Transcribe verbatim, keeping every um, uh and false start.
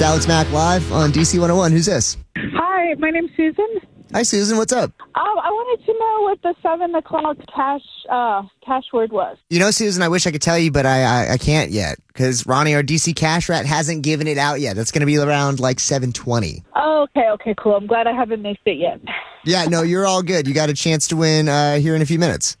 Alex Mack live on D C one oh one. Who's this? Hi, my name's Susan. Hi, Susan. What's up? Um, I wanted to know what the seven o'clock cash uh, cash word was. You know, Susan, I wish I could tell you, but I I, I can't yet because Ronnie, our D C Cash Rat, hasn't given it out yet. That's going to be around like seven twenty. Oh, okay, okay, cool. I'm glad I haven't missed it yet. Yeah, no, you're all good. You got a chance to win uh, here in a few minutes.